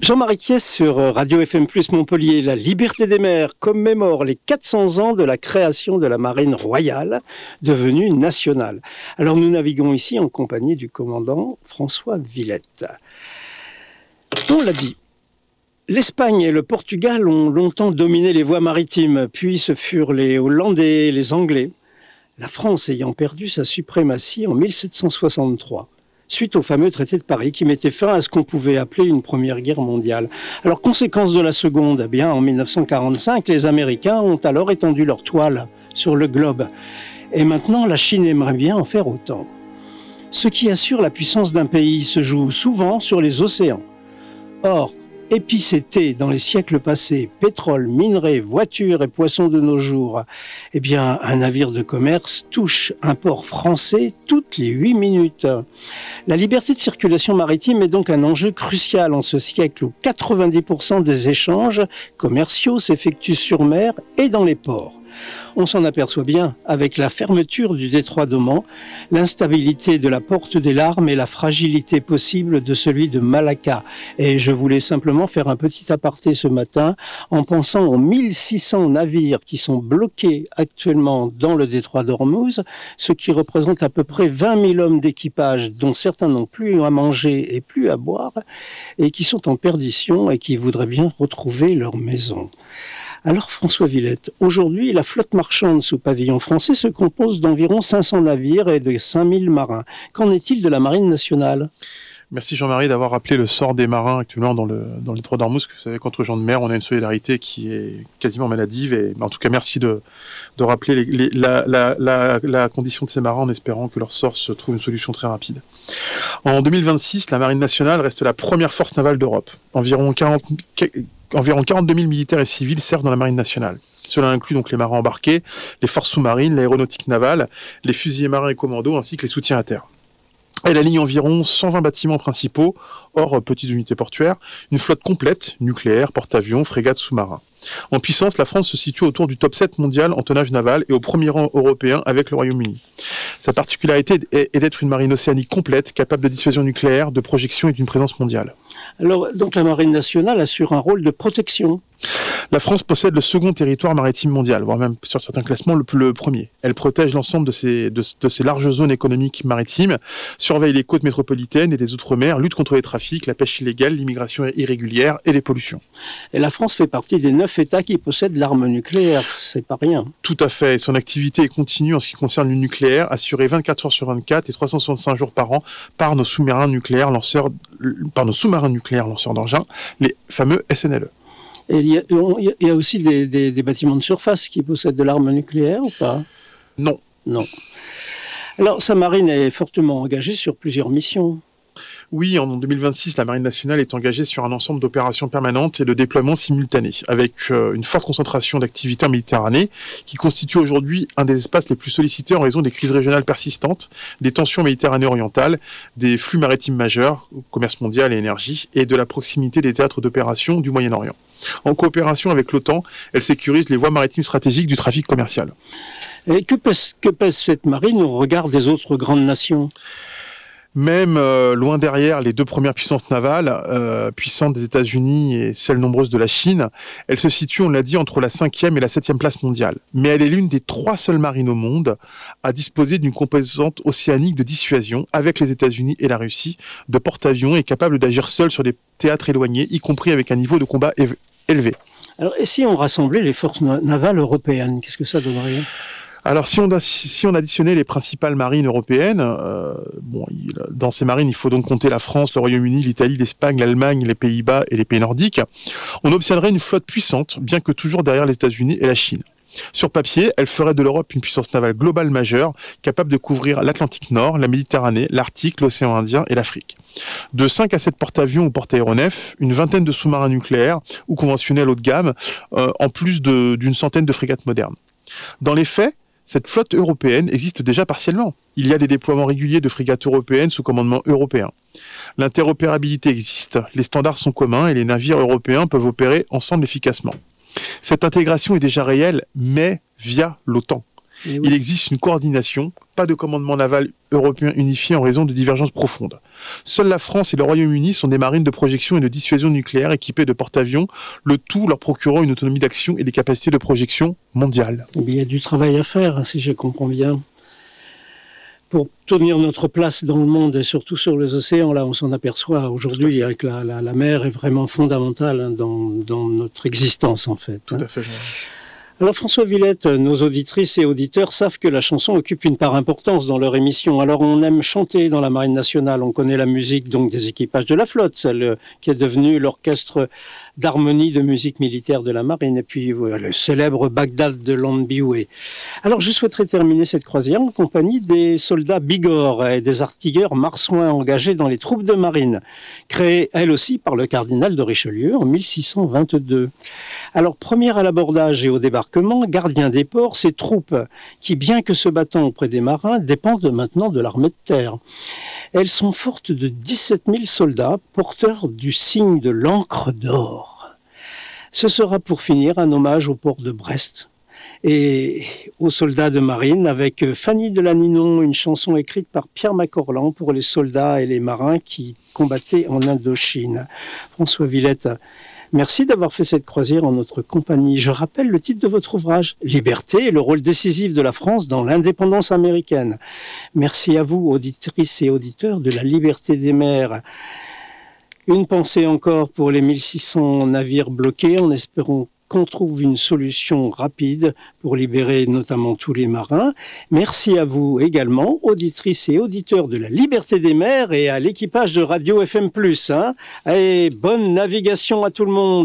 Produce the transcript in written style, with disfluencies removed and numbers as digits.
Jean-Marie Kies sur Radio FM Plus Montpellier. La Liberté des mers commémore les 400 ans de la création de la marine royale, devenue nationale. Alors nous naviguons ici en compagnie du commandant François Villette. On l'a dit, l'Espagne et le Portugal ont longtemps dominé les voies maritimes, puis ce furent les Hollandais et les Anglais. La France ayant perdu sa suprématie en 1763. Suite au fameux traité de Paris qui mettait fin à ce qu'on pouvait appeler une première guerre mondiale. Alors, conséquence de la seconde, eh bien, en 1945, les Américains ont alors étendu leur toile sur le globe. Et maintenant, la Chine aimerait bien en faire autant. Ce qui assure la puissance d'un pays se joue souvent sur les océans. Or, épicété dans les siècles passés, pétrole, minerais, voitures et poissons de nos jours, eh bien, un navire de commerce touche un port français toutes les 8 minutes. La liberté de circulation maritime est donc un enjeu crucial en ce siècle où 90% des échanges commerciaux s'effectuent sur mer et dans les ports. On s'en aperçoit bien avec la fermeture du détroit d'Oman, l'instabilité de la porte des Larmes et la fragilité possible de celui de Malacca. Et je voulais simplement faire un petit aparté ce matin en pensant aux 1600 navires qui sont bloqués actuellement dans le détroit d'Ormuz, ce qui représente à peu près 20 000 hommes d'équipage dont certains n'ont plus à manger et plus à boire et qui sont en perdition et qui voudraient bien retrouver leur maison. Alors François Villette, aujourd'hui la flotte marchande sous pavillon français se compose d'environ 500 navires et de 5000 marins. Qu'en est-il de la marine nationale ? Merci Jean-Marie d'avoir rappelé le sort des marins actuellement dans le détroit d'Ormuz. Vous savez qu'entre gens de mer, on a une solidarité qui est quasiment maladive. Et en tout cas, merci de rappeler la condition de ces marins en espérant que leur sort se trouve une solution très rapide. En 2026, la marine nationale reste la première force navale d'Europe. Environ 42 000 militaires et civils servent dans la marine nationale. Cela inclut donc les marins embarqués, les forces sous-marines, l'aéronautique navale, les fusiliers marins et commandos, ainsi que les soutiens à terre. Elle aligne environ 120 bâtiments principaux, hors petites unités portuaires, une flotte complète, nucléaire, porte-avions, frégates, sous-marins. En puissance, la France se situe autour du top 7 mondial en tonnage naval et au premier rang européen avec le Royaume-Uni. Sa particularité est d'être une marine océanique complète, capable de dissuasion nucléaire, de projection et d'une présence mondiale. Alors, donc la marine nationale assure un rôle de protection. La France possède le second territoire maritime mondial, voire même sur certains classements le premier. Elle protège l'ensemble de ces larges zones économiques maritimes, surveille les côtes métropolitaines et les outre-mer, lutte contre les trafics, la pêche illégale, l'immigration irrégulière et les pollutions. Et la France fait partie des 9 États qui possèdent l'arme nucléaire, c'est pas rien. Tout à fait, son activité est continue en ce qui concerne le nucléaire, assurée 24 heures sur 24 et 365 jours par an par nos sous-marins nucléaires lanceurs d'engins, les fameux SNLE. Et il y a aussi des bâtiments de surface qui possèdent de l'arme nucléaire ou pas ? Non. Non. Alors, sa marine est fortement engagée sur plusieurs missions. Oui, en 2026, la Marine nationale est engagée sur un ensemble d'opérations permanentes et de déploiements simultanés, avec une forte concentration d'activités en Méditerranée, qui constitue aujourd'hui un des espaces les plus sollicités en raison des crises régionales persistantes, des tensions en Méditerranée orientale, des flux maritimes majeurs, commerce mondial et énergie, et de la proximité des théâtres d'opération du Moyen-Orient. En coopération avec l'OTAN, elle sécurise les voies maritimes stratégiques du trafic commercial. Et que pèse cette marine au regard des autres grandes nations ? Même loin derrière les deux premières puissances navales, puissantes des États-Unis et celles nombreuses de la Chine, elle se situe, on l'a dit, entre la 5e et la 7e place mondiale. Mais elle est l'une des 3 seules marines au monde à disposer d'une composante océanique de dissuasion avec les États-Unis et la Russie, de porte-avions et capable d'agir seule sur des théâtres éloignés, y compris avec un niveau de combat élevé. Alors, et si on rassemblait les forces navales européennes, qu'est-ce que ça donnerait ? Alors, si on additionnait les principales marines européennes, dans ces marines, il faut donc compter la France, le Royaume-Uni, l'Italie, l'Espagne, l'Allemagne, les Pays-Bas et les pays nordiques, on obtiendrait une flotte puissante, bien que toujours derrière les États-Unis et la Chine. Sur papier, elle ferait de l'Europe une puissance navale globale majeure, capable de couvrir l'Atlantique Nord, la Méditerranée, l'Arctique, l'océan Indien et l'Afrique. De 5 à 7 porte-avions ou porte-aéronefs, une vingtaine de sous-marins nucléaires ou conventionnels haut de gamme, en plus d'une centaine de frégates modernes. Dans les faits, cette flotte européenne existe déjà partiellement. Il y a des déploiements réguliers de frégates européennes sous commandement européen. L'interopérabilité existe, les standards sont communs et les navires européens peuvent opérer ensemble efficacement. Cette intégration est déjà réelle, mais via l'OTAN. Et oui. Il existe une coordination, pas de commandement naval européen unifié en raison de divergences profondes. Seules la France et le Royaume-Uni sont des marines de projection et de dissuasion nucléaire équipées de porte-avions, le tout leur procurant une autonomie d'action et des capacités de projection mondiales. Eh bien, il y a du travail à faire, si je comprends bien. Pour tenir notre place dans le monde et surtout sur les océans, là on s'en aperçoit aujourd'hui avec la mer est vraiment fondamentale dans notre existence en fait. Tout à fait. Alors François Villette, nos auditrices et auditeurs savent que la chanson occupe une part importante dans leur émission. Alors on aime chanter dans la Marine nationale, on connaît la musique donc des équipages de la flotte, celle qui est devenue l'orchestre d'harmonie de musique militaire de la Marine, et puis le célèbre Bagdad de Lemboué. Alors je souhaiterais terminer cette croisière en compagnie des soldats Bigorre et des artilleurs marsouins engagés dans les troupes de marine, créées elles aussi par le cardinal de Richelieu en 1622. Alors première à l'abordage et au débarquement, gardiens des ports, ces troupes qui, bien que se battant auprès des marins, dépendent maintenant de l'armée de terre. Elles sont fortes de 17 000 soldats, porteurs du signe de l'encre d'or. Ce sera pour finir un hommage au port de Brest et aux soldats de marine avec Fanny Delaninon, une chanson écrite par Pierre Macorlan pour les soldats et les marins qui combattaient en Indochine. François Villette, merci d'avoir fait cette croisière en notre compagnie. Je rappelle le titre de votre ouvrage, Liberté et le rôle décisif de la France dans l'indépendance américaine. Merci à vous, auditrices et auditeurs de la liberté des mers. Une pensée encore pour les 1600 navires bloqués, en espérant qu'on trouve une solution rapide pour libérer notamment tous les marins. Merci à vous également, auditrices et auditeurs de la liberté des mers et à l'équipage de Radio FM+. Et bonne navigation à tout le monde.